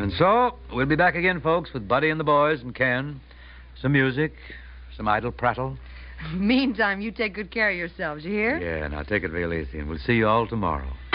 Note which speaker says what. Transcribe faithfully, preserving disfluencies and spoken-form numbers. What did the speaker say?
Speaker 1: And so, we'll be back again, folks, with Buddy and the boys and Ken. Some music, some idle prattle.
Speaker 2: Meantime, you take good care of yourselves, you hear?
Speaker 1: Yeah, now take it real easy, and we'll see you all tomorrow.